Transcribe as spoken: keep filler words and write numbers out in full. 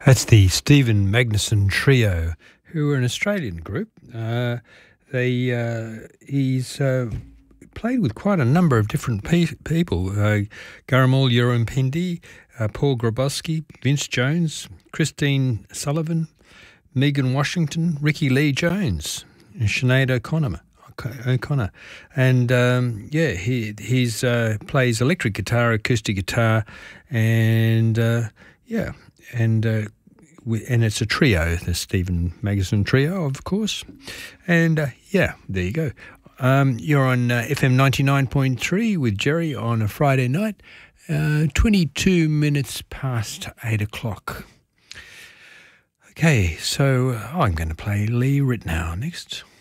That's the Stephen Magnuson Trio, who are an Australian group. Uh, they uh, he's uh, played with quite a number of different pe- people: uh, Garamal Urumpindi, uh, Paul Grabowski, Vince Jones, Christine Sullivan, Megan Washington, Ricky Lee Jones, and Sinead O'Connor. O'Connor, and um, yeah, he he's uh, plays electric guitar, acoustic guitar, and uh, yeah, and uh, we, and it's a trio, the Stephen Magnuson Trio, of course, and uh, yeah, there you go. Um, you're on uh, F M ninety-nine point three with Jerry on a Friday night, uh, twenty-two minutes past eight o'clock. Okay, so uh, I'm going to play Lee Ritenour next.